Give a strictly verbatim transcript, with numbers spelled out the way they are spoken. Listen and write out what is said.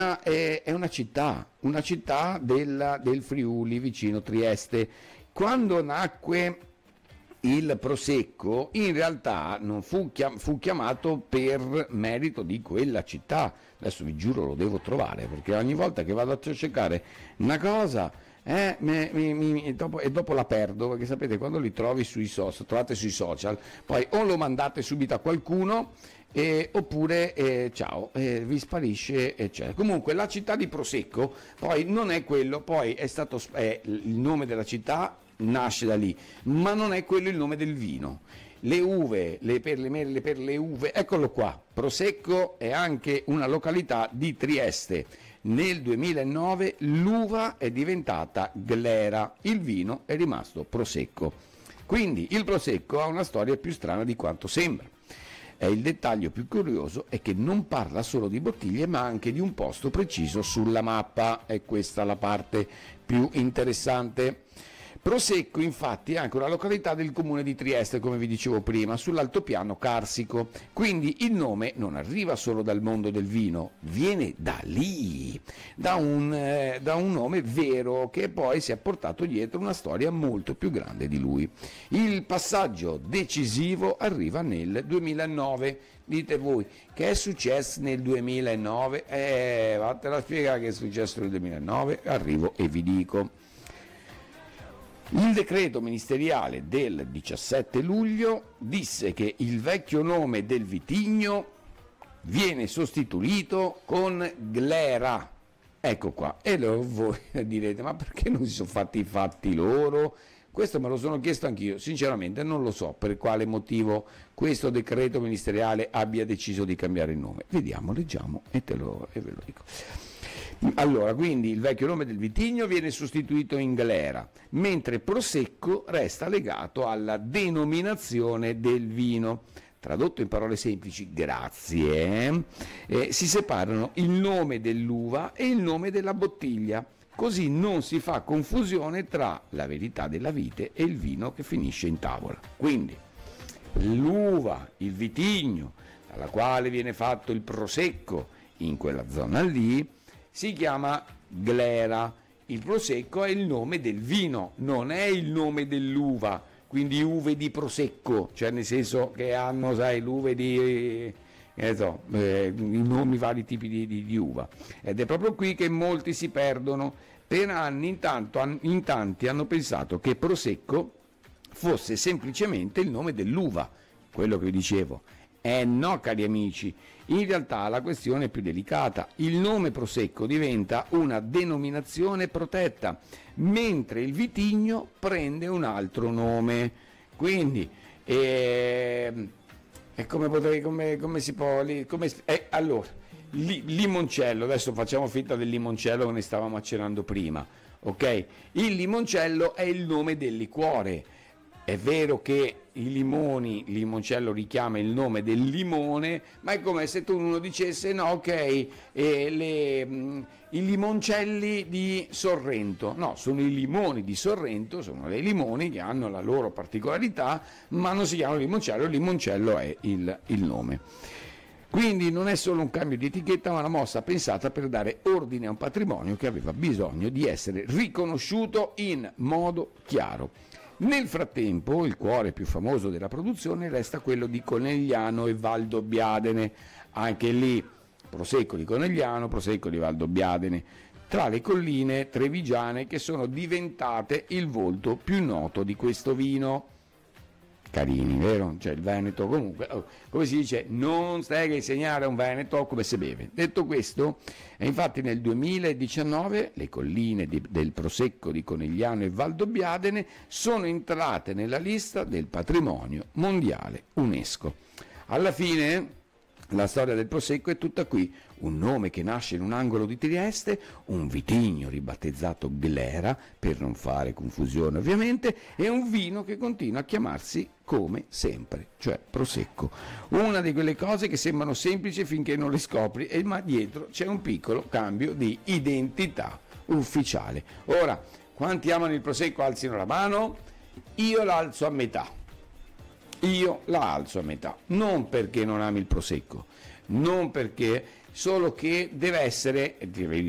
è, è una città, una città della- del Friuli vicino Trieste. Quando nacque il Prosecco, in realtà non fu, chiam- fu chiamato per merito di quella città. Adesso vi giuro lo devo trovare, perché ogni volta che vado a cercare una cosa eh, mi- mi- mi- e, dopo, e dopo la perdo, perché sapete quando li trovi sui social, trovate sui social, poi o lo mandate subito a qualcuno eh, oppure eh, ciao, eh, vi sparisce eccetera. Comunque la città di Prosecco poi non è quello, poi è stato sp- è il nome della città nasce da lì, ma non è quello il nome del vino. Le uve, le per le mele, per le uve, eccolo qua. Prosecco è anche una località di Trieste. Nel duemilanove l'uva è diventata glera, il vino è rimasto Prosecco. Quindi il Prosecco ha una storia più strana di quanto sembra. E il dettaglio più curioso è che non parla solo di bottiglie, ma anche di un posto preciso sulla mappa. E questa è la parte più interessante. Prosecco infatti è anche una località del comune di Trieste, come vi dicevo prima, sull'altopiano carsico, quindi il nome non arriva solo dal mondo del vino, viene da lì, da un, eh, da un nome vero che poi si è portato dietro una storia molto più grande di lui. Il passaggio decisivo arriva nel duemilanove. Dite voi, che è successo nel duemilanove? Eh, vattene a spiegare che è successo nel duemilanove, arrivo e vi dico. Il decreto ministeriale del diciassette luglio disse che il vecchio nome del vitigno viene sostituito con Glera. Ecco qua. E lo voi direte, ma perché non si sono fatti i fatti loro? Questo me lo sono chiesto anch'io, sinceramente non lo so per quale motivo questo decreto ministeriale abbia deciso di cambiare il nome. Vediamo, leggiamo e, te lo, e ve lo dico. Allora, quindi il vecchio nome del vitigno viene sostituito in Glera, mentre Prosecco resta legato alla denominazione del vino. Tradotto in parole semplici, grazie, eh, si separano il nome dell'uva e il nome della bottiglia, così non si fa confusione tra la verità della vite e il vino che finisce in tavola. Quindi l'uva, il vitigno, dalla quale viene fatto il Prosecco in quella zona lì, si chiama Glera. Il Prosecco è il nome del vino, non è il nome dell'uva, quindi uve di Prosecco, cioè nel senso che hanno, sai, l'uve di, eh, so, eh, i nomi, vari tipi di, di, di uva. Ed è proprio qui che molti si perdono. Per anni intanto, in tanti hanno pensato che Prosecco fosse semplicemente il nome dell'uva, quello che vi dicevo. Eh no, cari amici, in realtà la questione è più delicata. Il nome Prosecco diventa una denominazione protetta, mentre il vitigno prende un altro nome. Quindi, eh, e come, potrei, come, come si può... Come, eh, allora, li, limoncello, adesso facciamo finta del limoncello che ne stavamo accennando prima, ok? Il limoncello è il nome del liquore. È vero che i limoni, il limoncello richiama il nome del limone, ma è come se tu uno dicesse no, ok, eh, le, mh, i limoncelli di Sorrento. No, sono i limoni di Sorrento, sono dei limoni che hanno la loro particolarità, ma non si chiamano limoncello, il limoncello è il, il nome. Quindi non è solo un cambio di etichetta, ma una mossa pensata per dare ordine a un patrimonio che aveva bisogno di essere riconosciuto in modo chiaro. Nel frattempo il cuore più famoso della produzione resta quello di Conegliano e Valdobbiadene, anche lì Prosecco di Conegliano, Prosecco di Valdobbiadene, tra le colline trevigiane che sono diventate il volto più noto di questo vino. Carini, vero? Cioè il Veneto, comunque, oh, come si dice, non stai a insegnare a un Veneto come si beve. Detto questo, e infatti nel duemiladiciannove le colline di, del Prosecco di Conegliano e Valdobbiadene sono entrate nella lista del patrimonio mondiale UNESCO. Alla fine la storia del Prosecco è tutta qui, un nome che nasce in un angolo di Trieste, un vitigno ribattezzato Glera, per non fare confusione ovviamente, e un vino che continua a chiamarsi come sempre, cioè Prosecco. Una di quelle cose che sembrano semplici finché non le scopri, e ma dietro c'è un piccolo cambio di identità ufficiale. Ora, quanti amano il Prosecco alzino la mano? Io l'alzo a metà. Io la alzo a metà, non perché non ami il Prosecco, non perché solo che deve essere, direi